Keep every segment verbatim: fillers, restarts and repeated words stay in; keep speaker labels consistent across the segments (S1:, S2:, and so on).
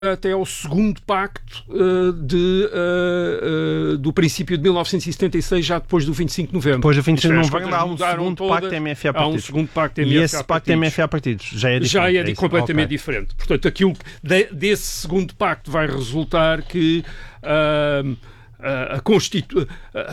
S1: até ao segundo pacto uh, de, uh, uh, do princípio de mil novecentos e setenta e seis, já depois do vinte e cinco de novembro.
S2: Depois do vinte e cinco de novembro há um segundo
S1: todas,
S2: pacto M F A partidos.
S1: Há um segundo pacto M F A
S2: e esse pacto M F A partidos já é diferente.
S1: Já é,
S2: é
S1: completamente
S2: okay.
S1: diferente. Portanto, aquilo de, desse segundo pacto vai resultar que uh, a Constitu...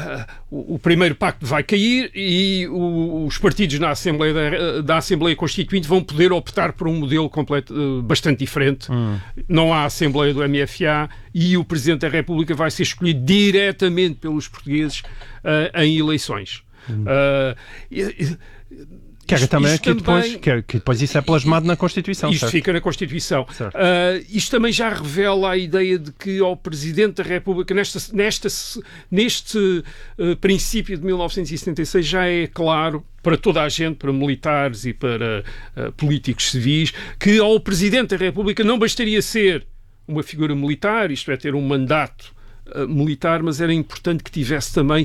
S1: o primeiro pacto vai cair e os partidos na Assembleia, da, da Assembleia Constituinte vão poder optar por um modelo completo, bastante diferente. Hum. Não há Assembleia do M F A e o Presidente da República vai ser escolhido diretamente pelos portugueses uh, em eleições. Hum. Uh, e, e,
S2: Que, é também,
S1: isto
S2: que, depois,
S1: também,
S2: que, que depois isso é plasmado na Constituição.
S1: Isto
S2: certo?
S1: fica na Constituição. Uh, isto também já revela a ideia de que ao Presidente da República, nesta, nesta, neste uh, princípio de mil novecentos e setenta e seis, já é claro para toda a gente, para militares e para uh, políticos civis, que ao Presidente da República não bastaria ser uma figura militar, isto é, ter um mandato uh, militar, mas era importante que tivesse também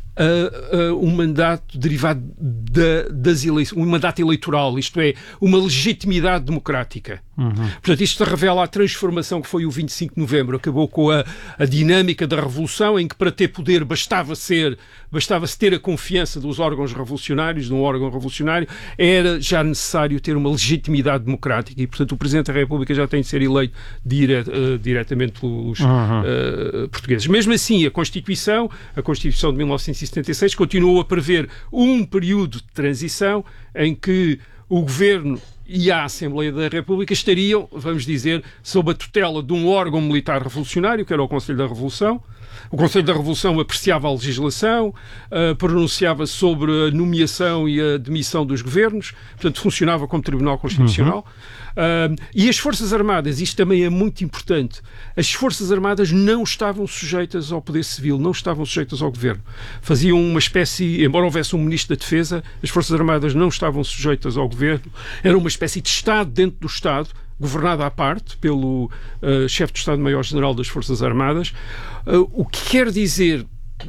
S1: Uh, uh, um mandato derivado da, das eleições, um mandato eleitoral, isto é, uma legitimidade democrática. Uhum. Portanto, isto revela a transformação que foi o vinte e cinco de novembro. Acabou com a, a dinâmica da revolução, em que para ter poder bastava ser, bastava-se ter a confiança dos órgãos revolucionários, de um órgão revolucionário, era já necessário ter uma legitimidade democrática e, portanto, o Presidente da República já tem de ser eleito dire, uh, diretamente pelos uhum. uh, portugueses. Mesmo assim, a Constituição, a Constituição de mil novecentos e setenta e seis continuou a prever um período de transição em que o Governo e a Assembleia da República estariam, vamos dizer, sob a tutela de um órgão militar revolucionário, que era o Conselho da Revolução. O Conselho da Revolução apreciava a legislação, uh, pronunciava sobre a nomeação e a demissão dos governos, portanto funcionava como Tribunal Constitucional. Uhum. Uh, e as Forças Armadas, isto também é muito importante, as Forças Armadas não estavam sujeitas ao poder civil, não estavam sujeitas ao governo. Faziam uma espécie, embora houvesse um Ministro da Defesa, as Forças Armadas não estavam sujeitas ao governo, era uma espécie de Estado dentro do Estado, governada à parte pelo uh, chefe de Estado-Maior-General das Forças Armadas, uh, o que quer dizer,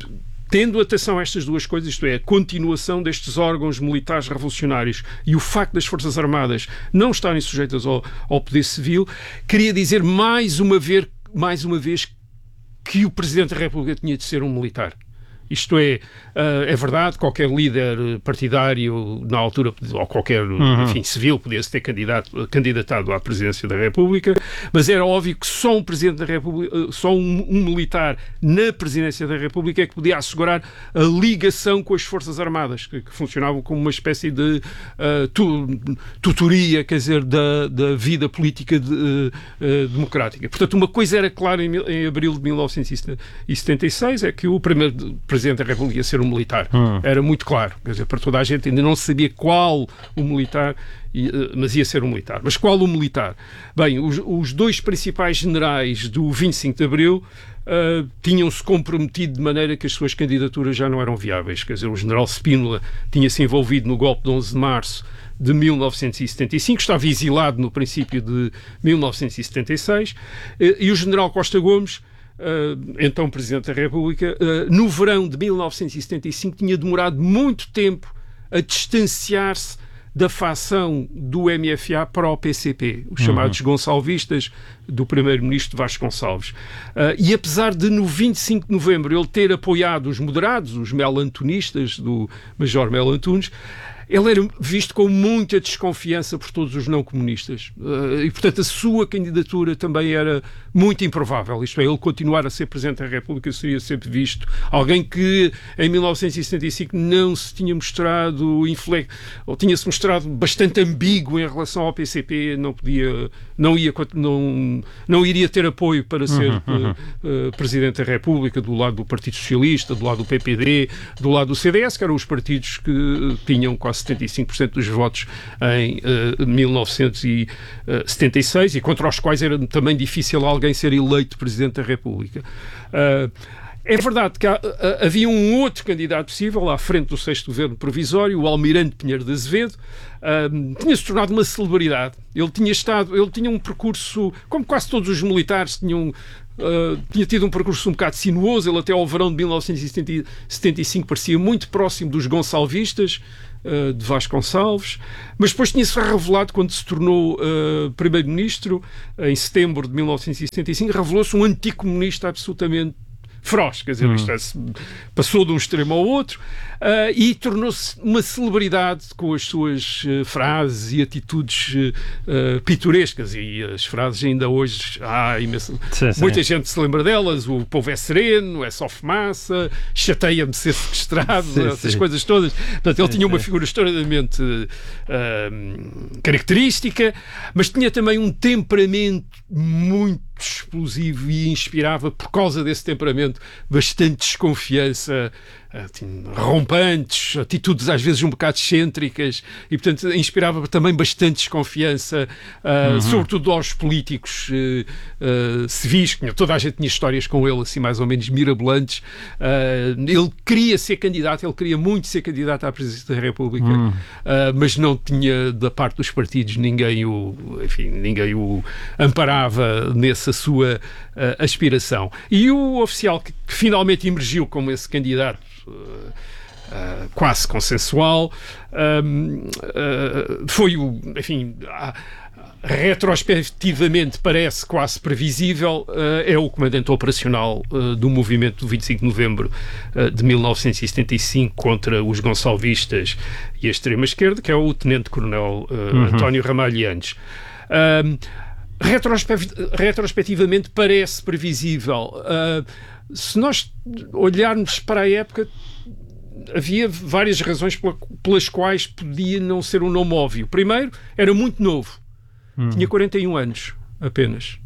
S1: tendo atenção a estas duas coisas, isto é, a continuação destes órgãos militares revolucionários e o facto das Forças Armadas não estarem sujeitas ao, ao poder civil, queria dizer mais uma vez, mais uma vez que o Presidente da República tinha de ser um militar. Isto é, uh, é verdade, qualquer líder partidário na altura, ou qualquer, uhum. enfim, civil, podia-se ter candidato, candidatado à presidência da República, mas era óbvio que só um Presidente da República, só um, um militar na presidência da República é que podia assegurar a ligação com as Forças Armadas, que, que funcionavam como uma espécie de uh, tu, tutoria, quer dizer, da, da vida política de, uh, uh, democrática. Portanto, uma coisa era clara em, em abril de mil novecentos e setenta e seis, é que o primeiro Presidente da República ia ser um militar. Hum. Era muito claro. Quer dizer, para toda a gente ainda não se sabia qual o militar, mas ia ser um militar. Mas qual o militar? Bem, os, os dois principais generais do vinte e cinco de abril uh, tinham-se comprometido de maneira que as suas candidaturas já não eram viáveis. Quer dizer, o general Spínola tinha-se envolvido no golpe de onze de março de mil novecentos e setenta e cinco, estava exilado no princípio de mil novecentos e setenta e seis, e o general Costa Gomes, Uh, então Presidente da República, uh, no verão de mil novecentos e setenta e cinco tinha demorado muito tempo a distanciar-se da facção do M F A para o P C P, os chamados uhum. gonçalvistas do primeiro-ministro Vasconcelos. Uh, e apesar de no vinte e cinco de novembro ele ter apoiado os moderados, os melantonistas do Major Melo Antunes, ele era visto com muita desconfiança por todos os não-comunistas. Uh, e, portanto, a sua candidatura também era muito improvável. Isto é, ele continuar a ser Presidente da República seria sempre visto alguém que, em mil novecentos e setenta e cinco, não se tinha mostrado infle... ou tinha-se mostrado bastante ambíguo em relação ao P C P, não podia, não, ia, não, não iria ter apoio para ser uhum, uhum. Uh, uh, Presidente da República, do lado do Partido Socialista, do lado do P P D, do lado do C D S, que eram os partidos que uh, tinham quase setenta e cinco por cento dos votos em uh, mil novecentos e setenta e seis e contra os quais era também difícil alguém ser eleito Presidente da República. Uh, é verdade que há, uh, havia um outro candidato possível à frente do sexto governo provisório, o Almirante Pinheiro de Azevedo. Uh, tinha-se tornado uma celebridade. Ele tinha estado, ele tinha um percurso, como quase todos os militares tinham, uh, tinha tido um percurso um bocado sinuoso. Ele até ao verão de mil novecentos e setenta e cinco parecia muito próximo dos gonçalvistas, uh, de Vasconcelos, mas depois tinha-se revelado, quando se tornou uh, primeiro-ministro, em setembro de mil novecentos e setenta e cinco, revelou-se um anticomunista absolutamente feroz, quer dizer, hum. isto é, passou de um extremo ao outro uh, e tornou-se uma celebridade com as suas uh, frases e atitudes uh, pitorescas, e as frases ainda hoje há imenso, sim, sim. muita gente se lembra delas. O povo é sereno, é só fumaça, chateia-me ser sequestrado, sim, essas sim. coisas todas. Portanto, ele sim, tinha uma sim. figura extraordinariamente uh, característica, mas tinha também um temperamento muito explosivo e inspirava, por causa desse temperamento, bastante desconfiança, assim, rompantes, atitudes às vezes um bocado excêntricas, e portanto inspirava também bastante desconfiança, uh, uhum. sobretudo aos políticos uh, uh, civis. Toda a gente tinha histórias com ele assim mais ou menos mirabolantes. Uh, ele queria ser candidato, ele queria muito ser candidato à presidência da República, uhum. uh, mas não tinha da parte dos partidos ninguém o, enfim, ninguém o amparava nessa sua uh, aspiração. E o oficial que, que finalmente emergiu como esse candidato Uh, uh, quase consensual um, uh, foi o, enfim, uh, retrospectivamente parece quase previsível, uh, é o comandante operacional uh, do movimento do vinte e cinco de novembro uh, de mil novecentos e setenta e cinco contra os gonçalvistas e a extrema-esquerda, que é o tenente-coronel uh, uhum. António Ramalho Yanes. Um, retrospe- retrospectivamente parece previsível. Uh, Se nós olharmos para a época, havia várias razões pelas quais podia não ser um nome óbvio. Primeiro, era muito novo. Hum. Tinha quarenta e um anos, apenas.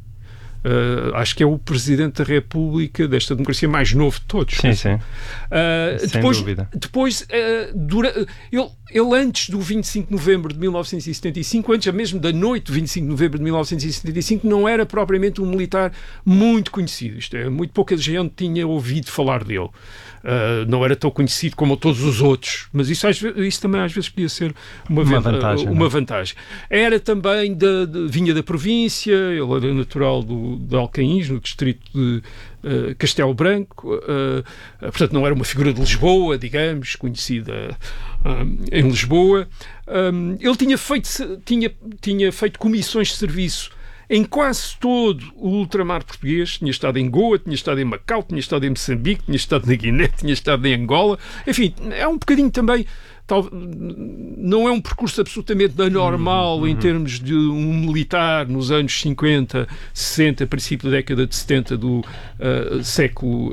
S1: Uh, acho que é o Presidente da República desta democracia mais novo de todos.
S2: Sim, sim.
S1: Uh,
S2: Sem
S1: depois,
S2: dúvida.
S1: Depois, uh, dura, ele, ele antes do vinte e cinco de novembro de mil novecentos e setenta e cinco, antes mesmo da noite do vinte e cinco de novembro de mil novecentos e setenta e cinco, não era propriamente um militar muito conhecido. Isto é, muito pouca gente tinha ouvido falar dele. Uh, não era tão conhecido como todos os outros, mas isso, às vezes, isso também às vezes podia ser uma,
S2: uma, vantagem,
S1: uma vantagem. Era também, de, de, vinha da província, ele era natural do, de Alcaíns, no distrito de uh, Castelo Branco, uh, uh, portanto não era uma figura de Lisboa, digamos, conhecida uh, em Lisboa. Um, ele tinha feito, tinha, tinha feito comissões de serviço em quase todo o ultramar português. Tinha estado em Goa, tinha estado em Macau, tinha estado em Moçambique, tinha estado na Guiné, tinha estado em Angola. Enfim, é um bocadinho também... Tal, não é um percurso absolutamente anormal uhum, em uhum. termos de um militar nos anos cinquenta, sessenta, princípio da década de setenta do uh, século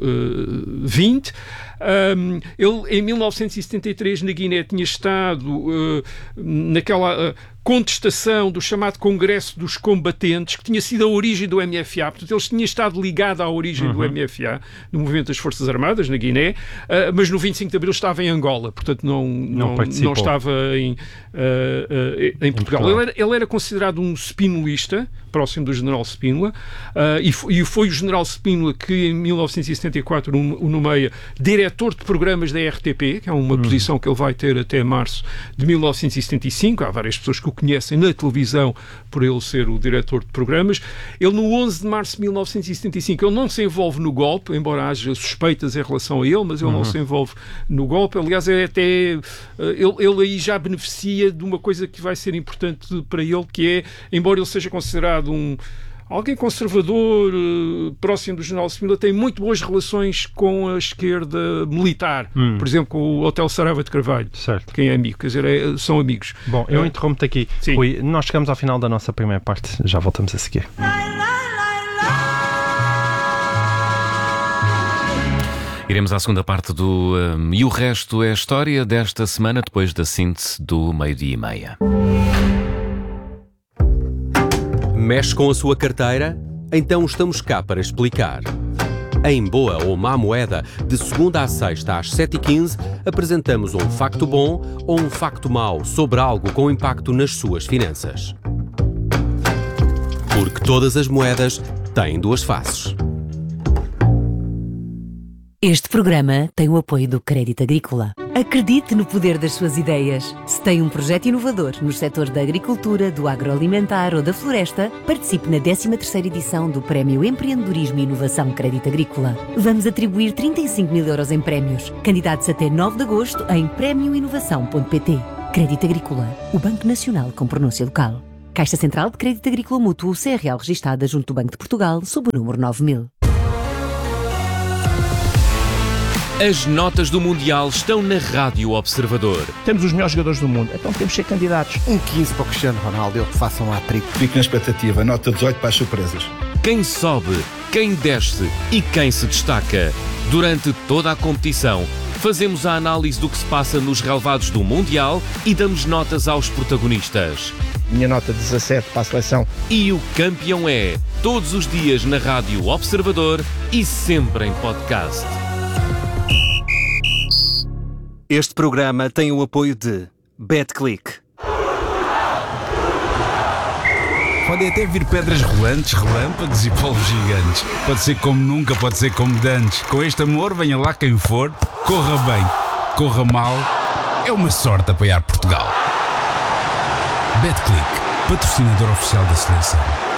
S1: vinte. Um, ele, em mil novecentos e setenta e três, na Guiné, tinha estado uh, naquela... Uh, contestação do chamado Congresso dos Combatentes, que tinha sido a origem do M F A. Portanto, eles tinham estado ligados à origem uhum. do M F A, do Movimento das Forças Armadas, na Guiné, uh, mas no vinte e cinco de abril estava em Angola, portanto não, não, não, não estava em, uh, uh, em Portugal. Ele era, ele era considerado um spinolista, próximo do general Spínola, uh, e, foi, e foi o general Spínola que em mil novecentos e setenta e quatro o nomeia diretor de programas da R T P, que é uma uhum. posição que ele vai ter até março de mil novecentos e setenta e cinco. Há várias pessoas que o conhecem na televisão por ele ser o diretor de programas. Ele, no onze de março de mil novecentos e setenta e cinco, ele não se envolve no golpe, embora haja suspeitas em relação a ele, mas ele uhum. não se envolve no golpe. Aliás, é até ele, ele aí já beneficia de uma coisa que vai ser importante para ele, que é, embora ele seja considerado um alguém conservador, próximo do general Spínola, tem muito boas relações com a esquerda militar. Hum. Por exemplo, com o Hotel Saraiva de Carvalho. Certo. Quem é amigo, quer dizer, é, são amigos.
S2: Bom, eu é. interrompo-te aqui. Sim. Rui, nós chegamos ao final da nossa primeira parte. Já voltamos a seguir.
S3: Iremos à segunda parte do um, E o Resto é História desta semana, depois da síntese do meio-dia e meia.
S4: Mexe com a sua carteira? Então estamos cá para explicar. Em Boa ou Má Moeda, de segunda à sexta às sete e quinze, apresentamos um facto bom ou um facto mau sobre algo com impacto nas suas finanças. Porque todas as moedas têm duas faces.
S5: Este programa tem o apoio do Crédito Agrícola. Acredite no poder das suas ideias. Se tem um projeto inovador nos setores da agricultura, do agroalimentar ou da floresta, participe na décima terceira edição do Prémio Empreendedorismo e Inovação Crédito Agrícola. Vamos atribuir trinta e cinco mil euros em prémios. Candidatos até nove de agosto em prémio inovação ponto pt. Crédito Agrícola, o Banco Nacional com pronúncia local. Caixa Central de Crédito Agrícola Mútuo, C R L registada junto do Banco de Portugal, sob o número nove mil.
S3: As notas do Mundial estão na Rádio Observador.
S6: Temos os melhores jogadores do mundo, então temos que ser candidatos.
S7: Um quinze para o Cristiano Ronaldo, ele que faça um hat-trick.
S8: Fico na expectativa, nota dezoito para as surpresas.
S3: Quem sobe, quem desce e quem se destaca. Durante toda a competição, fazemos a análise do que se passa nos relevados do Mundial e damos notas aos protagonistas.
S6: Minha nota dezassete para a seleção.
S3: E o campeão é, todos os dias na Rádio Observador e sempre em podcast.
S9: Este programa tem o apoio de BetClick.
S10: Podem até vir pedras rolantes, relâmpagos e polvos gigantes. Pode ser como nunca, pode ser como dantes. Com este amor, venha lá quem for, corra bem, corra mal. É uma sorte apoiar Portugal. BetClick, patrocinador oficial da seleção.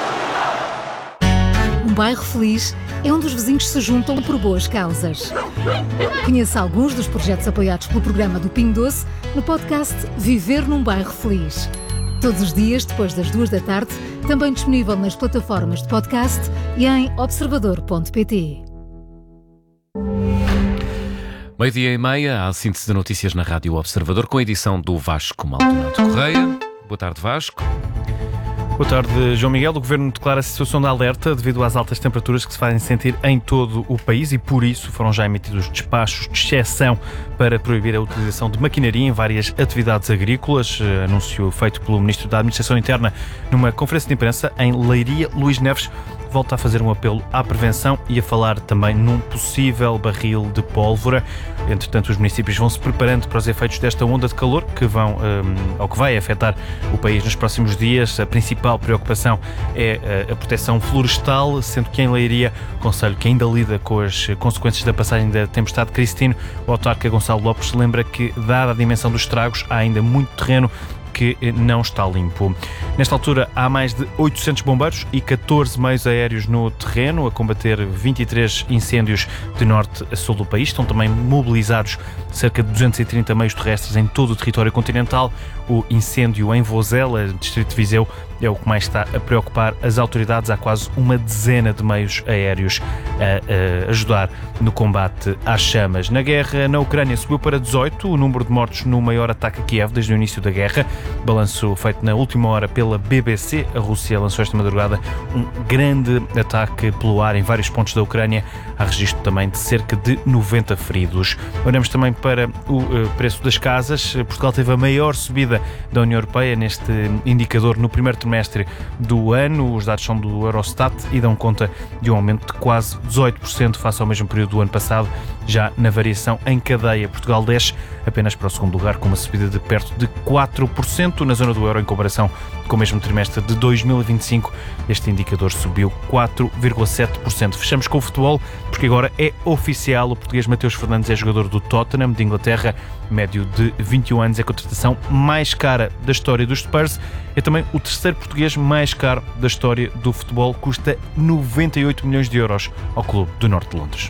S11: Um bairro feliz é onde os vizinhos se juntam por boas causas. Conheça alguns dos projetos apoiados pelo programa do Pingo Doce no podcast Viver num Bairro Feliz. Todos os dias, depois das duas da tarde, também disponível nas plataformas de podcast e em observador ponto pt.
S3: Meio-dia e meia, a síntese de notícias na Rádio Observador, com a edição do Vasco Maldonado Correia. Boa tarde, Vasco.
S2: Boa tarde, João Miguel. O Governo declara a situação de alerta devido às altas temperaturas que se fazem sentir em todo o país e, por isso, foram já emitidos despachos de exceção para proibir a utilização de maquinaria em várias atividades agrícolas. Anúncio feito pelo Ministro da Administração Interna numa conferência de imprensa em Leiria. Luís Neves volta a fazer um apelo à prevenção e a falar também num possível barril de pólvora. Entretanto, os municípios vão se preparando para os efeitos desta onda de calor que vão, um, ou que vai afetar o país nos próximos dias. A principal preocupação é a proteção florestal, sendo que em Leiria, concelho que ainda lida com as consequências da passagem da tempestade Cristino, o autarca Gonçalo Lopes lembra que, dada a dimensão dos estragos, há ainda muito terreno que não está limpo. Nesta altura há mais de oitocentos bombeiros e catorze meios aéreos no terreno a combater vinte e três incêndios de norte a sul do país. Estão também mobilizados cerca de duzentos e trinta meios terrestres em todo o território continental. O incêndio em Vozela, distrito de Viseu, é o que mais está a preocupar as autoridades. Há quase uma dezena de meios aéreos a, a ajudar no combate às chamas. Na guerra na Ucrânia subiu para dezoito o número de mortos no maior ataque a Kiev desde o início da guerra. Balanço feito na última hora pela B B C. A Rússia lançou esta madrugada um grande ataque pelo ar em vários pontos da Ucrânia. Há registro também de cerca de noventa feridos. Olhamos também para o uh, preço das casas. Portugal teve a maior subida da União Europeia neste indicador no primeiro trimestre do ano. Os dados são do Eurostat e dão conta de um aumento de quase dezoito por cento face ao mesmo período do ano passado. Já na variação em cadeia, Portugal desce apenas para o segundo lugar, com uma subida de perto de quatro por cento na zona do euro em comparação com o mesmo trimestre de dois mil e vinte e cinco. Este indicador subiu quatro vírgula sete por cento. Fechamos com o futebol, porque agora é oficial. O português Mateus Fernandes é jogador do Tottenham de Inglaterra, médio de vinte e um anos. É a contratação mais cara da história dos Spurs. É também o terceiro português mais caro da história do futebol. Custa noventa e oito milhões de euros ao clube do Norte de Londres.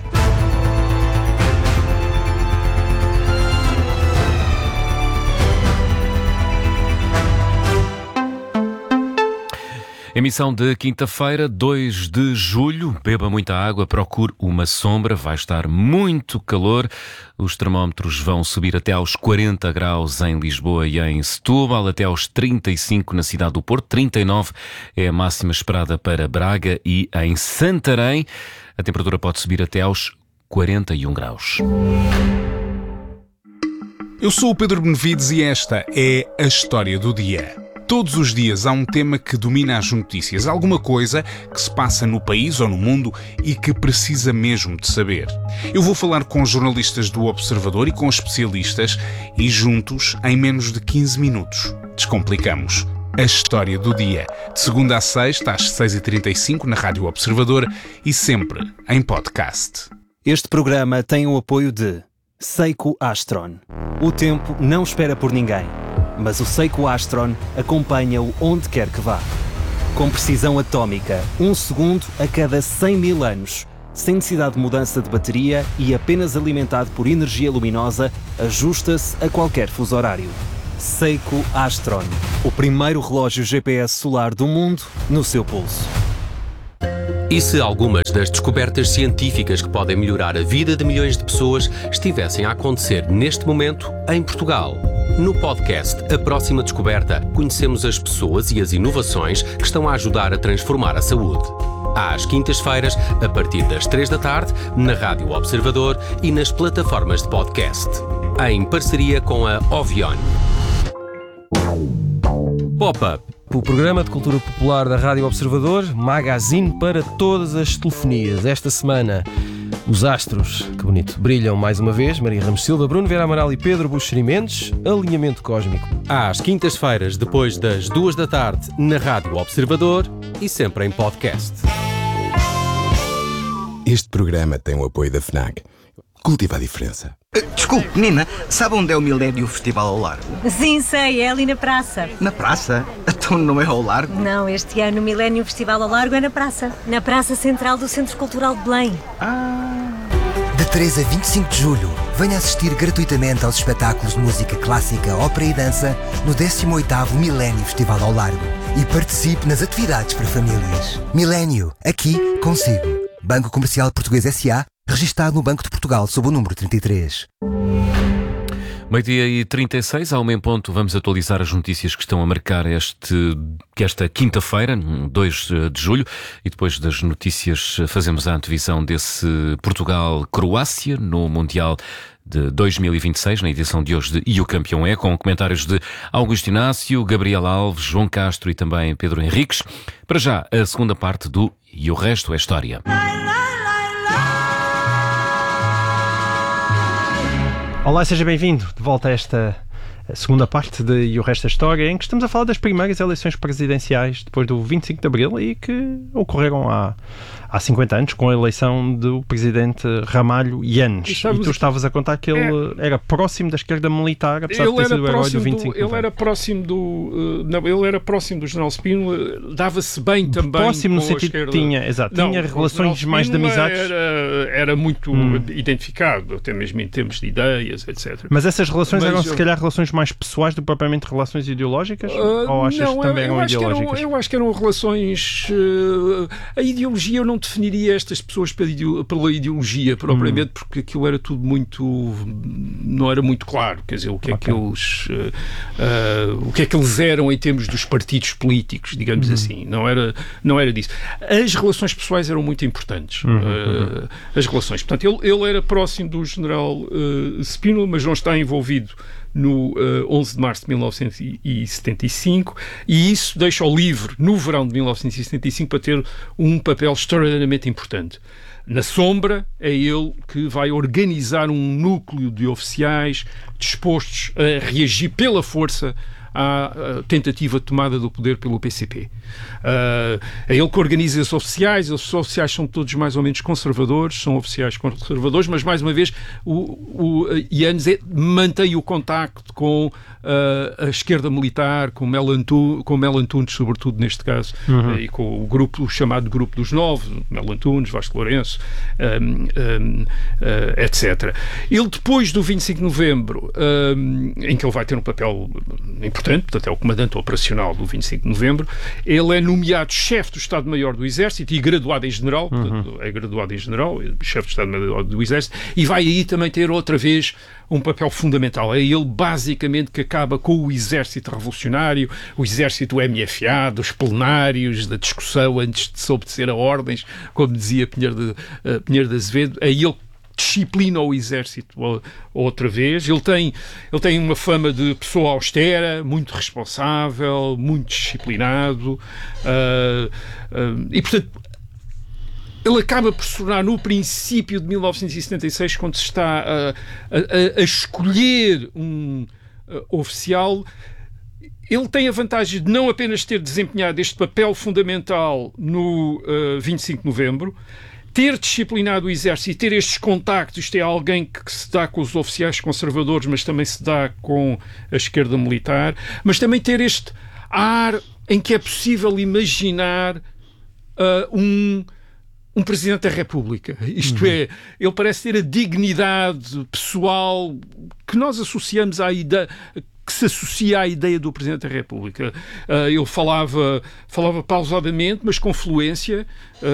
S3: Emissão de quinta-feira, dois de julho. Beba muita água, procure uma sombra, vai estar muito calor. Os termómetros vão subir até aos quarenta graus em Lisboa e em Setúbal, até aos trinta e cinco na cidade do Porto, trinta e nove é a máxima esperada para Braga e em Santarém. A temperatura pode subir até aos quarenta e um graus.
S10: Eu sou o Pedro Benevides e esta é a história do dia. Todos os dias há um tema que domina as notícias, alguma coisa que se passa no país ou no mundo e que precisa mesmo de saber. Eu vou falar com jornalistas do Observador e com especialistas e juntos, em menos de quinze minutos, descomplicamos a história do dia. De segunda a sexta, às seis e trinta e cinco, na Rádio Observador e sempre em podcast.
S9: Este programa tem o apoio de Seiko Astron. O tempo não espera por ninguém, mas o Seiko Astron acompanha-o onde quer que vá. Com precisão atómica, um segundo a cada cem mil anos, sem necessidade de mudança de bateria e apenas alimentado por energia luminosa, ajusta-se a qualquer fuso horário. Seiko Astron, o primeiro relógio G P S solar do mundo no seu pulso.
S4: E se algumas das descobertas científicas que podem melhorar a vida de milhões de pessoas estivessem a acontecer neste momento em Portugal? No podcast A Próxima Descoberta, conhecemos as pessoas e as inovações que estão a ajudar a transformar a saúde. Às quintas-feiras, a partir das três da tarde, na Rádio Observador e nas plataformas de podcast. Em parceria com a Ovion. Pop-up.
S12: O programa de cultura popular da Rádio Observador, magazine para todas as telefonias. Esta semana, os astros, que bonito, brilham mais uma vez. Maria Ramos Silva, Bruno Vieira Amaral e Pedro Buxeri Mendes. Alinhamento cósmico.
S4: Às quintas-feiras, depois das duas da tarde, na Rádio Observador e sempre em podcast.
S13: Este programa tem o apoio da FNAC. Cultiva a diferença.
S14: Desculpe, menina, sabe onde é o Milénio Festival ao Largo?
S15: Sim, sei, é ali na praça.
S14: Na praça? Então não é ao Largo?
S15: Não, este ano o Milénio Festival ao Largo é na praça. Na Praça Central do Centro Cultural de Belém.
S14: Ah!
S16: De três a vinte e cinco de julho, venha assistir gratuitamente aos espetáculos de música clássica, ópera e dança no décimo oitavo Milénio Festival ao Largo e participe nas atividades para famílias. Milénio, aqui consigo. Banco Comercial Português S A, registado no Banco de Portugal sob o número trinta e três.
S3: Meio-dia e trinta e seis, ao mesmo ponto, vamos atualizar as notícias que estão a marcar este, esta quinta-feira, dois de julho, e depois das notícias fazemos a antevisão desse Portugal-Croácia no Mundial de dois mil e vinte e seis, na edição de hoje de E o Campeão é, com comentários de Augusto Inácio, Gabriel Alves, João Castro e também Pedro Henriques. Para já, a segunda parte do E o Resto é História.
S2: Olá, seja bem-vindo de volta a esta segunda parte de E o Resto da História, em que estamos a falar das primeiras eleições presidenciais depois do vinte e cinco de Abril e que ocorreram há, há cinquenta anos, com a eleição do presidente Ramalho Yanes. E, e tu estavas a contar que ele é... era próximo da esquerda militar, apesar ele de ter sido o herói do vinte e cinco de Abril.
S1: Ele era próximo do, uh, não, ele era próximo do general Spínola, dava-se bem também
S2: próximo
S1: com
S2: no sentido
S1: esquerda...
S2: que tinha, exato, não, tinha relações mais de amizades.
S1: Era, era muito hum. identificado, até mesmo em termos de ideias, etcétera.
S2: Mas essas relações
S1: Mas
S2: eram,
S1: eu...
S2: se calhar, relações mais pessoais do que propriamente relações ideológicas? Uh, ou achas não, que também eu, eu eram ideológicas?
S1: Eram, eu acho que eram relações... Uh, a ideologia, eu não definiria estas pessoas pela, ideo, pela ideologia, propriamente, hum. porque aquilo era tudo muito... não era muito claro, quer dizer, o que é okay. que eles... Uh, uh, o que é que eles eram em termos dos partidos políticos, digamos hum. assim. Não era, não era disso. As relações pessoais eram muito importantes. Hum. Uh, as relações. Portanto, ele, ele era próximo do general uh, Spínola, mas não está envolvido no uh, onze de março de mil novecentos e setenta e cinco, e isso deixa-o livre no verão de mil novecentos e setenta e cinco para ter um papel extraordinariamente importante. Na sombra, é ele que vai organizar um núcleo de oficiais dispostos a reagir pela força à tentativa de tomada do poder pelo P C P. Uh, é ele que organiza os oficiais, os oficiais são todos mais ou menos conservadores, são oficiais conservadores, mas mais uma vez o, o Yanes é, mantém o contacto com uh, a esquerda militar, com Mel Antunes, com Mel Antunes, sobretudo neste caso, uhum. uh, e com o grupo, o chamado Grupo dos Nove, Mel Antunes, Vasco Lourenço, um, um, uh, etcétera. Ele, depois do vinte e cinco de novembro, um, em que ele vai ter um papel importante, portanto é o comandante operacional do vinte e cinco de novembro, ele é nomeado chefe do Estado-Maior do Exército e graduado em general, uhum. portanto, é graduado em general, é chefe do Estado-Maior do Exército, e vai aí também ter outra vez um papel fundamental. É ele basicamente que acaba com o exército revolucionário, o exército do M F A, dos plenários, da discussão antes de se obedecer a ordens, como dizia Pinheiro de, uh, Pinheiro de Azevedo. É ele disciplina o exército outra vez. Ele tem, ele tem uma fama de pessoa austera, muito responsável, muito disciplinado, uh, uh, e portanto ele acaba por se tornar, no princípio de mil novecentos e setenta e seis, quando se está a, a, a escolher um uh, oficial, ele tem a vantagem de não apenas ter desempenhado este papel fundamental no uh, vinte e cinco de novembro, ter disciplinado o exército e ter estes contactos, isto é alguém que se dá com os oficiais conservadores, mas também se dá com a esquerda militar, mas também ter este ar em que é possível imaginar uh, um, um Presidente da República. Isto uhum. é, ele parece ter a dignidade pessoal que nós associamos à ideia, que se associa à ideia do Presidente da República. Uh, ele falava, falava pausadamente, mas com fluência,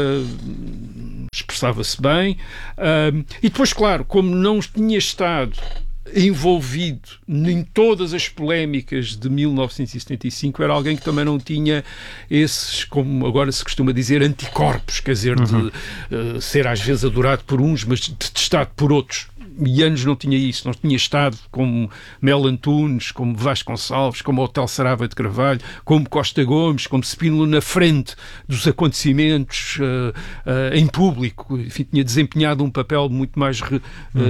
S1: uh, expressava-se bem, uh, e depois, claro, como não tinha estado envolvido em todas as polémicas de mil novecentos e setenta e cinco, era alguém que também não tinha esses, como agora se costuma dizer, anticorpos, quer dizer, uhum. de uh, ser às vezes adorado por uns, mas detestado por outros. E anos não tinha isso, não tinha estado como Melo Antunes, como Vasco Gonçalves, como Hotel Sarava de Carvalho, como Costa Gomes, como Spínola na frente dos acontecimentos uh, uh, em público. Enfim, tinha desempenhado um papel muito mais re, uhum.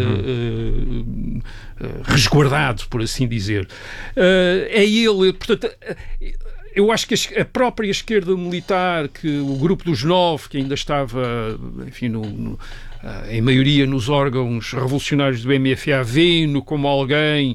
S1: uh, uh, uh, resguardado, por assim dizer. Uh, é ele, portanto... Uh, eu acho que a própria esquerda militar, que o grupo dos nove, que ainda estava, enfim, no, no, em maioria nos órgãos revolucionários do M F A, vê-no como alguém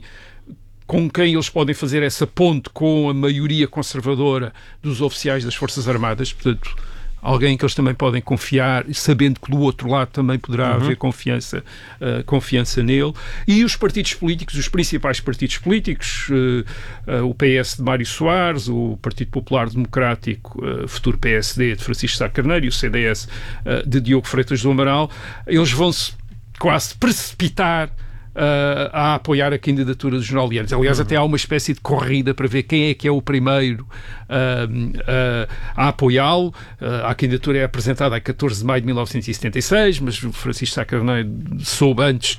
S1: com quem eles podem fazer essa ponte com a maioria conservadora dos oficiais das Forças Armadas, portanto, alguém que eles também podem confiar, sabendo que do outro lado também poderá uhum. haver confiança, uh, confiança nele. E os partidos políticos, os principais partidos políticos, uh, uh, o P S de Mário Soares, o Partido Popular Democrático, uh, futuro P S D de Francisco Sá Carneiro e o C D S uh, de Diogo Freitas do Amaral, eles vão-se quase precipitar Uh, a apoiar a candidatura dos jornalianos. Aliás, uhum. até há uma espécie de corrida para ver quem é que é o primeiro uh, uh, a apoiá-lo. Uh, a candidatura é apresentada a catorze de maio de mil novecentos e setenta e seis, mas o Francisco Sá Carneiro soube antes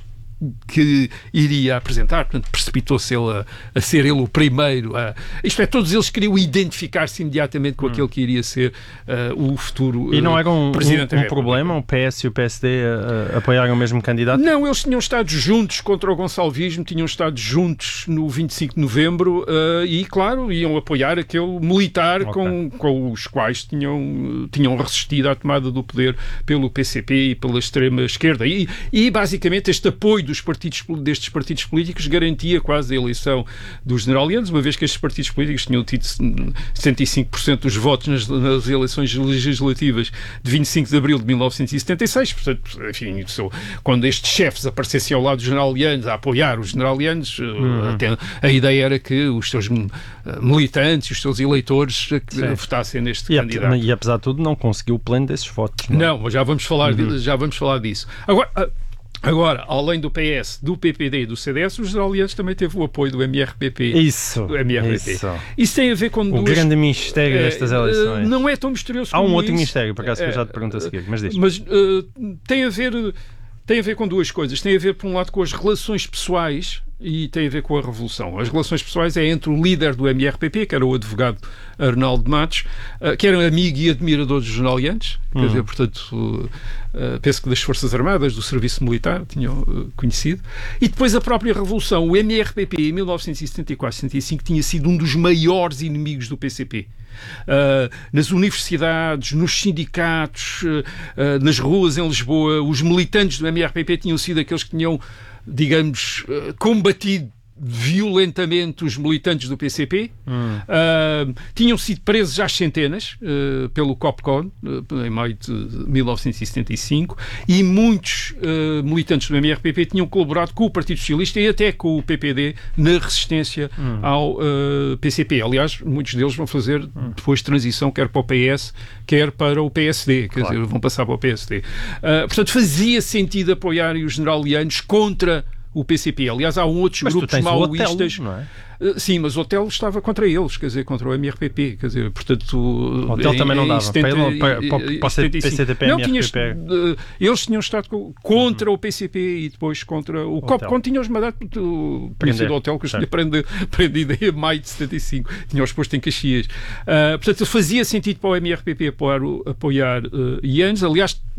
S1: que iria apresentar, portanto precipitou-se ele a, a ser ele o primeiro a, isto é, todos eles queriam identificar-se imediatamente com hum. aquele que iria ser uh, o futuro uh,
S2: e não era um,
S1: Presidente
S2: um, um problema o P S e o P S D uh, apoiarem o mesmo candidato? Não,
S1: eles tinham estado juntos contra o gonçalvismo, tinham estado juntos no vinte e cinco de novembro uh, e claro, iam apoiar aquele militar okay. com, com os quais tinham, tinham resistido à tomada do poder pelo P C P e pela extrema esquerda e, e basicamente este apoio dos partidos, destes partidos políticos garantia quase a eleição dos generalianos, uma vez que estes partidos políticos tinham tido setenta e cinco por cento dos votos nas, nas eleições legislativas de vinte e cinco de abril de mil novecentos e setenta e seis, portanto, enfim, quando estes chefes aparecessem ao lado dos generalianos a apoiar os generalianos, uhum. até, a ideia era que os seus militantes, os seus eleitores Sim. votassem neste
S2: e
S1: candidato.
S2: A, e apesar de tudo não conseguiu o pleno desses votos.
S1: Não, não mas já vamos falar, uhum. de, já vamos falar disso. Agora, Agora, além do P S, do P P D e do C D S, os generalianos também teve o apoio do M R P P.
S2: Isso.
S1: Do M R P P.
S2: Isso.
S1: Isso tem a ver com
S2: o
S1: duas...
S2: grande mistério destas eleições.
S1: Não é tão misterioso
S2: Há um
S1: como
S2: outro
S1: isso.
S2: mistério, por acaso que eu já te pergunto a seguir, mas diz.
S1: Mas uh, tem a ver... Tem a ver com duas coisas. Tem a ver, por um lado, com as relações pessoais e tem a ver com a Revolução. As relações pessoais é entre o líder do M R P P, que era o advogado Arnaldo Matos, uh, que era um amigo e admirador dos jornalianos, hum. quer dizer, portanto, uh, uh, penso que das Forças Armadas, do Serviço Militar, tinham uh, conhecido. E depois a própria Revolução. O M R P P, em mil novecentos e setenta e quatro setenta e cinco, tinha sido um dos maiores inimigos do P C P. Uh, nas universidades, nos sindicatos, uh, uh, nas ruas em Lisboa, os militantes do M R P P tinham sido aqueles que tinham, digamos, uh, combatido violentamente os militantes do P C P. Hum. Uh, tinham sido presos às centenas uh, pelo COPCON uh, em maio de mil novecentos e setenta e cinco e muitos uh, militantes do M R P P tinham colaborado com o Partido Socialista e até com o P P D na resistência hum. ao uh, P C P. Aliás, muitos deles vão fazer hum. depois transição quer para o P S, quer para o P S D, quer claro. dizer, vão passar para o P S D. Uh, portanto, fazia sentido apoiarem os generalianos contra o P C P. Aliás, há um outros
S2: mas
S1: grupos maoístas.
S2: Não é?
S1: Uh, sim, mas o Otelo estava contra eles, quer dizer, contra o M R P P, quer dizer, portanto...
S2: O Otelo também não dava, setenta, para, ele, para, para, para o P C D P, não, tinha, uh, eles tinham estado contra uhum. o P C P e depois contra o COPCON, tinham-os mandado o conhecido Otelo, que eu tinha prendido em maio de setenta e cinco, tinham-os posto em Caxias. Uh, portanto, fazia sentido para o M R P P apoiar, apoiar uh, Ianes, aliás...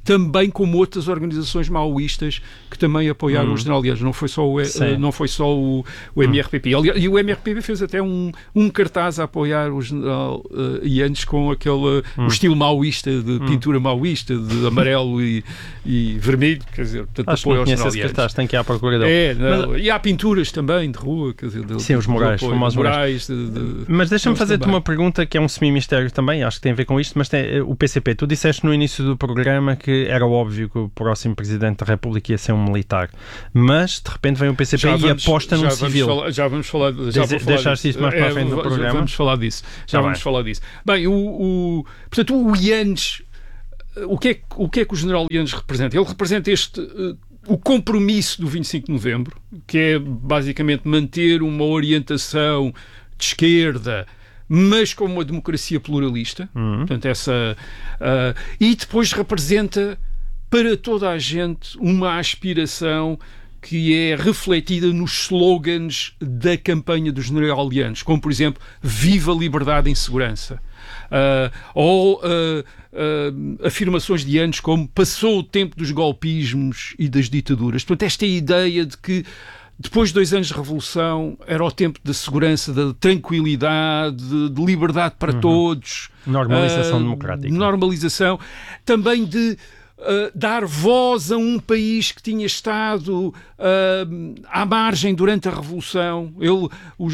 S1: também como outras organizações maoístas que também apoiaram hum. o general Yanes. Não foi só o, não foi só o, o M R P P. Hum. E o M R P P fez até um, um cartaz a apoiar o general uh, Yanes com aquele hum. o estilo maoísta, de hum. pintura maoísta, de amarelo e, e vermelho. Quer dizer, portanto,
S2: acho
S1: apoio
S2: que
S1: ao general
S2: esse cartaz, tem que ir à procura dele.
S1: É, não, mas, e há pinturas também de rua. Quer dizer, de,
S2: sim, os murais.
S1: Os murais de, de,
S2: mas deixa-me fazer-te uma pergunta que é um semi-mistério também, acho que tem a ver com isto, mas tem, o P C P, tu disseste no início do programa que era óbvio que o próximo Presidente da República ia ser um militar, mas de repente vem o P C P já e vamos, aposta num civil.
S1: Falar, já vamos falar, já
S2: Deze, deixaste isso mais para a frente é, do programa?
S1: Vamos falar disso. Já ah, vamos bem. falar disso. Bem, o, o, portanto, o Yanes, o que, é, o que é que o general Yanes representa? Ele representa este... o compromisso do vinte e cinco de novembro, que é basicamente manter uma orientação de esquerda, mas com uma democracia pluralista. Uhum. Portanto, essa, uh, e depois representa para toda a gente uma aspiração que é refletida nos slogans da campanha dos general Yanes, como, por exemplo, Viva a Liberdade em Segurança. Uh, ou uh, uh, afirmações de Yanes como passou o tempo dos golpismos e das ditaduras. Portanto, esta é a ideia de que depois de dois anos de revolução era o tempo da segurança, da tranquilidade, de, de liberdade para uhum. todos.
S2: Normalização
S1: uh,
S2: democrática.
S1: Normalização. Também de Uh, dar voz a um país que tinha estado uh, à margem durante a Revolução. Ele, o,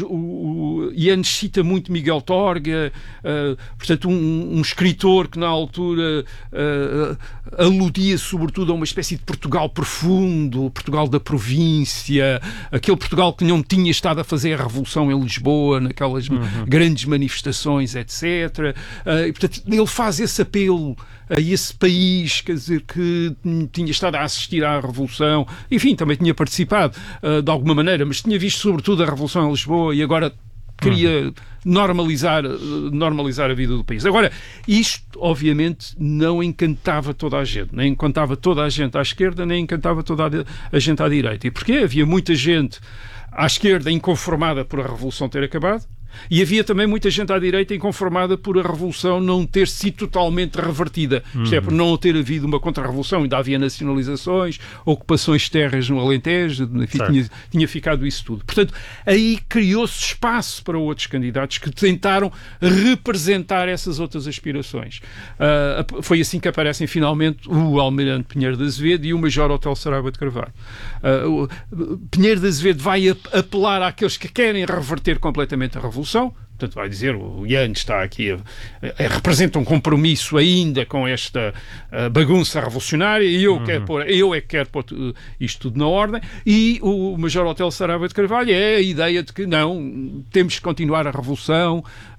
S1: o, o Yanes cita muito Miguel Torga, uh, portanto um, um escritor que na altura uh, aludia sobretudo a uma espécie de Portugal profundo, Portugal da província, aquele Portugal que não tinha estado a fazer a Revolução em Lisboa, naquelas uhum. grandes manifestações, etcétera. Uh, e, portanto, ele faz esse apelo a esse país, quer dizer, que tinha estado a assistir à Revolução, enfim, também tinha participado uh, de alguma maneira, mas tinha visto sobretudo a Revolução em Lisboa e agora queria normalizar, uh, normalizar a vida do país. Agora, isto, obviamente, não encantava toda a gente, nem encantava toda a gente à esquerda, nem encantava toda a gente à direita. E porquê? Havia muita gente à esquerda inconformada por a Revolução ter acabado, e havia também muita gente à direita inconformada por a Revolução não ter sido totalmente revertida. Uhum. Isto é, por não ter havido uma contra-revolução. Ainda havia nacionalizações, ocupações de terras no Alentejo, enfim, tinha, tinha ficado isso tudo. Portanto, aí criou-se espaço para outros candidatos que tentaram representar essas outras aspirações. Uh, foi assim que aparecem finalmente o Almirante Pinheiro de Azevedo e o Major Otelo Saraiva de Carvalho. Uh, o Pinheiro de Azevedo vai apelar àqueles que querem reverter completamente a Revolução. Portanto, vai dizer, o Yanes está aqui, a, a, a, representa um compromisso ainda com esta a, bagunça revolucionária e eu, uhum. quero pôr, eu é que quero pôr isto tudo na ordem. E o Major Otelo Saraiva de Carvalho é a ideia de que não, temos que continuar a Revolução,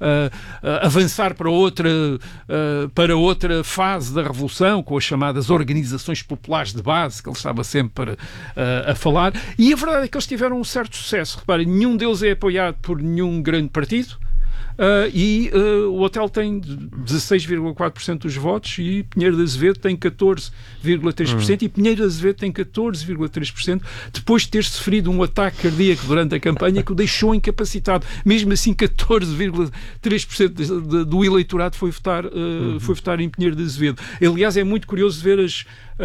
S1: a, a, avançar para outra, a, para outra fase da Revolução, com as chamadas organizações populares de base, que ele estava sempre para, a, a falar. E a verdade é que eles tiveram um certo sucesso. Reparem, nenhum deles é apoiado por nenhum grande partido. Uh, e uh, o Otelo tem dezasseis vírgula quatro por cento dos votos e Pinheiro de Azevedo tem catorze vírgula três por cento uhum. e Pinheiro de Azevedo tem catorze vírgula três por cento depois de ter sofrido um ataque cardíaco durante a campanha que o deixou incapacitado. Mesmo assim, catorze vírgula três por cento de, de, do eleitorado foi votar, uh, uhum. foi votar em Pinheiro de Azevedo. Aliás, é muito curioso ver as,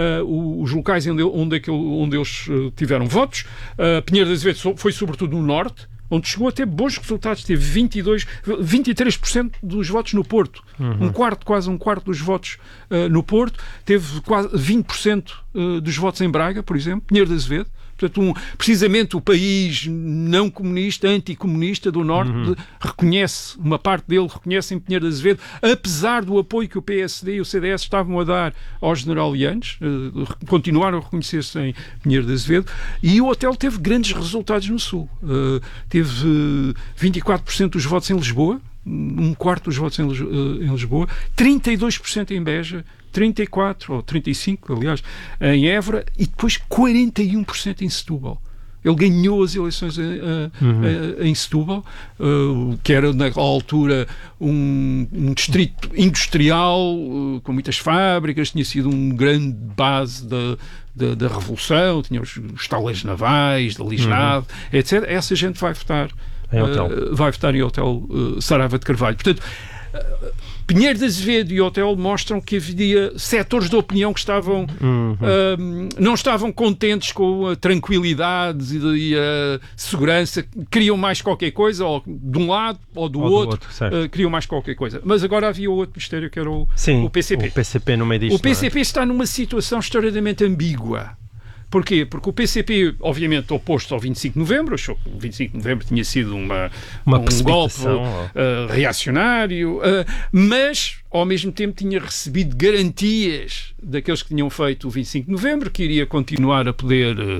S1: uh, os locais onde, onde, aquele, onde eles uh, tiveram votos. Uh, Pinheiro de Azevedo foi sobretudo no Norte, onde chegou a ter bons resultados, teve vinte e dois, vinte e três por cento dos votos no Porto, uhum. um quarto, quase um quarto dos votos uh, no Porto, teve quase vinte por cento uh, dos votos em Braga, por exemplo, Pinheiro de Azevedo. Portanto, um, precisamente o país não comunista, anticomunista do Norte, uhum. de, reconhece, uma parte dele reconhece em Pinheiro de Azevedo, apesar do apoio que o P S D e o C D S estavam a dar ao general Yanes, uh, continuaram a reconhecer-se em Pinheiro de Azevedo, e o Otelo teve grandes resultados no Sul. Uh, teve uh, vinte e quatro por cento dos votos em Lisboa, um quarto dos votos em, uh, em Lisboa, trinta e dois por cento em Beja, trinta e quatro por cento, ou trinta e cinco por cento, aliás, em Évora, e depois quarenta e um por cento em Setúbal. Ele ganhou as eleições uh, uhum. uh, em Setúbal, uh, que era, na altura, um, um distrito industrial, uh, com muitas fábricas, tinha sido um grande base da, da, da Revolução, tinha os, os taleiros navais, da Lisnave, uhum. etcétera. Essa gente vai votar, uh, vai votar em Otelo uh, Saraiva de Carvalho. Portanto, Pinheiro de Azevedo e Hotel mostram que havia setores da opinião que estavam, uhum. uh, não estavam contentes com a tranquilidade e a segurança, queriam mais qualquer coisa, ou de um lado ou do ou outro, do outro uh, queriam mais qualquer coisa. Mas agora havia outro mistério que era o,
S12: Sim,
S1: o P C P.
S12: O P C P no meio disto,
S1: o P C P está numa situação extraordinariamente ambígua. Porquê? Porque o P C P, obviamente, oposto ao vinte e cinco de novembro, achou que o vinte e cinco de novembro tinha sido uma,
S12: uma
S1: um golpe uh, reacionário, uh, mas, ao mesmo tempo, tinha recebido garantias daqueles que tinham feito o vinte e cinco de novembro, que iria continuar a poder uh,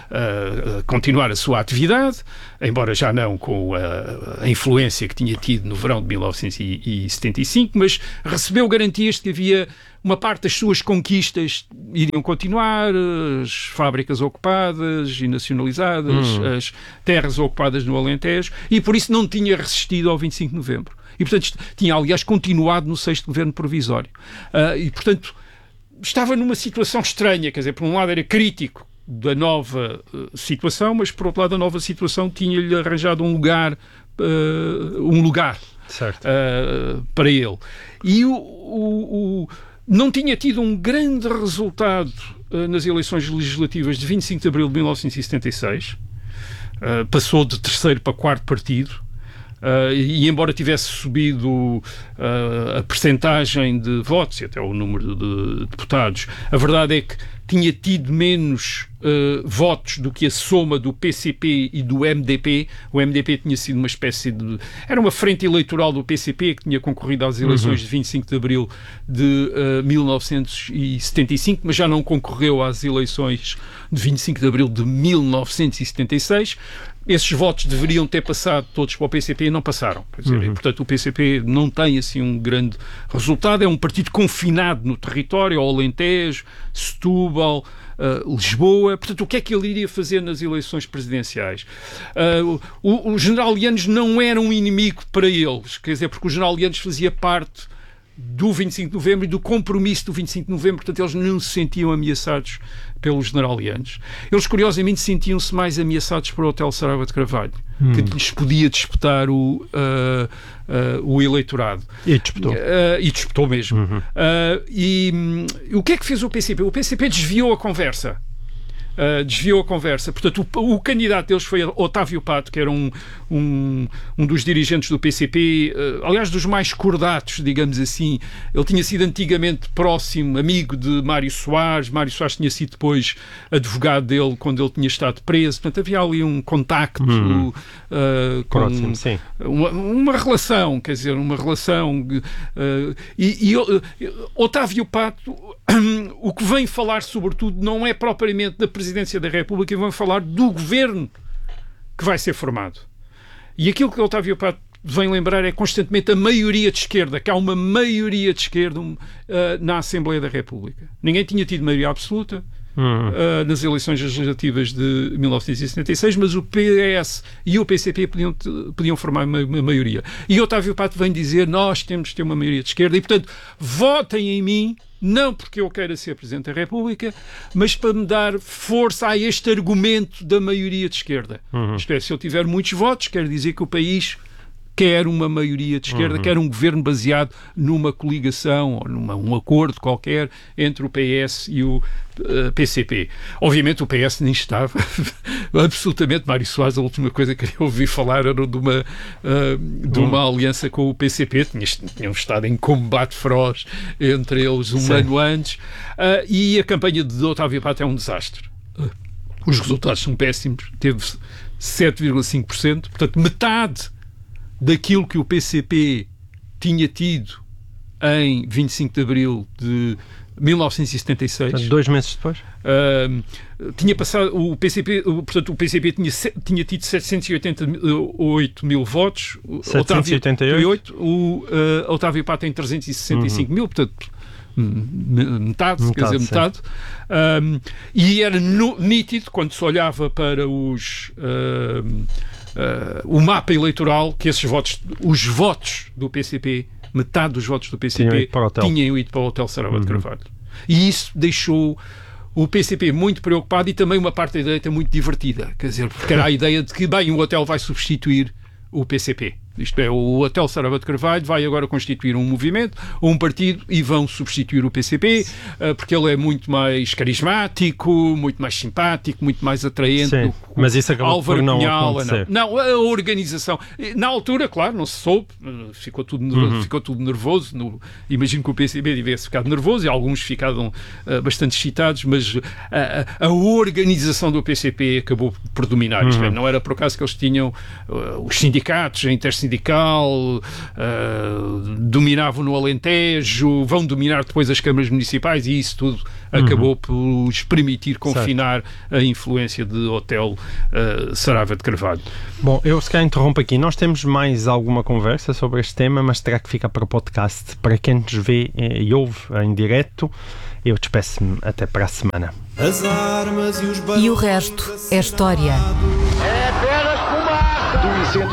S1: uh, continuar a sua atividade, embora já não com a, a influência que tinha tido no verão de mil novecentos e setenta e cinco, mas recebeu garantias de que havia uma parte das suas conquistas iriam continuar, as fábricas ocupadas e nacionalizadas, hum. as terras ocupadas no Alentejo, e por isso não tinha resistido ao vinte e cinco de novembro. E, portanto, tinha, aliás, continuado no sexto governo provisório. Uh, e, portanto, estava numa situação estranha, quer dizer, por um lado era crítico da nova uh, situação, mas, por outro lado, a nova situação tinha-lhe arranjado um lugar, uh, um lugar uh, para ele. E o... o, o não tinha tido um grande resultado uh, nas eleições legislativas de vinte e cinco de abril de mil novecentos e setenta e seis. Uh, passou de terceiro para quarto partido. Uh, e embora tivesse subido uh, a percentagem de votos e até o número de deputados, a verdade é que tinha tido menos uh, votos do que a soma do P C P e do M D P. O M D P tinha sido uma espécie de... Era uma frente eleitoral do P C P que tinha concorrido às eleições uhum. de vinte e cinco de abril de uh, mil novecentos e setenta e cinco, mas já não concorreu às eleições de vinte e cinco de abril de mil novecentos e setenta e seis. Esses votos deveriam ter passado todos para o P C P e não passaram. Quer dizer, uhum. Portanto, o P C P não tem assim um grande resultado. É um partido confinado no território, ao Alentejo, Setúbal, uh, Lisboa. Portanto, o que é que ele iria fazer nas eleições presidenciais? Uh, o, o general Yanes não era um inimigo para eles, quer dizer, porque o general Yanes fazia parte do vinte e cinco de novembro e do compromisso do vinte e cinco de novembro, portanto eles não se sentiam ameaçados pelo general Yanes. Eles, curiosamente, sentiam-se mais ameaçados por Hotel Saraiva de Carvalho, hum. que lhes podia disputar o, uh, uh, o eleitorado.
S12: E disputou.
S1: Uh, e disputou mesmo. Uhum. Uh, e um, o que é que fez o P C P? O P C P desviou a conversa. Uh, desviou a conversa. Portanto, o, o candidato deles foi Otávio Pato, que era um, um, um dos dirigentes do P C P, uh, aliás, dos mais cordatos, digamos assim. Ele tinha sido antigamente próximo, amigo de Mário Soares. Mário Soares tinha sido depois advogado dele quando ele tinha estado preso. Portanto, havia ali um contacto hum. uh, com
S12: próximo, sim.
S1: Uma, uma relação, quer dizer, uma relação. Uh, e, e uh, Otávio Pato, um, o que vem falar, sobretudo, não é propriamente da Presidência da República, vão falar do governo que vai ser formado. E aquilo que o Otávio Pato vem lembrar é constantemente a maioria de esquerda, que há uma maioria de esquerda uh, na Assembleia da República. Ninguém tinha tido maioria absoluta uhum. uh, nas eleições legislativas de mil novecentos e setenta e seis, mas o P S e o P C P podiam, podiam formar uma, uma maioria. E o Otávio Pato vem dizer, nós temos de ter uma maioria de esquerda e, portanto, votem em mim, não porque eu queira ser Presidente da República, mas para me dar força a este argumento da maioria de esquerda. Uhum. Isto é, se eu tiver muitos votos, quer dizer que o país quer uma maioria de esquerda, uhum. quer um governo baseado numa coligação ou num um acordo qualquer entre o P S e o uh, P C P. Obviamente o P S nem estava absolutamente. Mário Soares, a última coisa que eu ouvi falar era de uma, uh, de uma uhum. aliança com o P C P. Tinham, tinham estado em combate feroz entre eles um Sim. ano antes. Uh, e a campanha de Otávio Pato é um desastre. Uh, os resultados são péssimos. Teve sete vírgula cinco por cento, portanto metade daquilo que o P C P tinha tido em vinte e cinco de abril de mil novecentos e setenta e seis.
S12: Portanto, dois meses depois?
S1: Uh, tinha passado, o P C P, portanto, o P C P tinha, tinha tido setecentos e oitenta e oito mil votos.
S12: setecentos e oitenta e oito?
S1: O uh, Otávio Pato tem trezentos e sessenta e cinco uhum. mil, portanto, metade, metade, quer dizer, metade. Um, e era no, nítido, quando se olhava para os... Uh, Uh, o mapa eleitoral, que esses votos, os votos do P C P, metade dos votos do P C P tinham ido para o Hotel Saraiva uhum. de Carvalho. E isso deixou o P C P muito preocupado e também uma parte da direita muito divertida. Quer dizer, porque era a ideia de que, bem, o hotel vai substituir o P C P. Isto é, o Hotel Sarava de Carvalho vai agora constituir um movimento, um partido, e vão substituir o P C P, uh, porque ele é muito mais carismático, muito mais simpático, muito mais atraente.
S17: Sim, mas isso acabou
S1: Álvaro
S17: por não
S1: Cunhal,
S17: acontecer.
S1: Não, não, a organização. Na altura, claro, não se soube, ficou tudo nervoso.
S17: Uhum.
S1: Ficou tudo nervoso. No, imagino que o P C B tivesse ficado nervoso e alguns ficaram uh, bastante excitados, mas uh, a, a organização do P C P acabou por dominar. Isto é,
S17: Uhum.
S1: não era por acaso que eles tinham uh, os sindicatos, a intersindical, uh, dominavam no Alentejo, vão dominar depois as câmaras municipais, e isso tudo
S17: Uhum.
S1: acabou por lhes permitir confinar certo. a influência de Hotel uh, Sarava de Carvalho.
S17: Bom, eu se calhar interrompo aqui. Nós temos mais alguma conversa sobre este tema, mas terá que ficar para o podcast. Para quem nos vê e ouve em direto, eu despeço-me até para a semana.
S5: E o resto é história.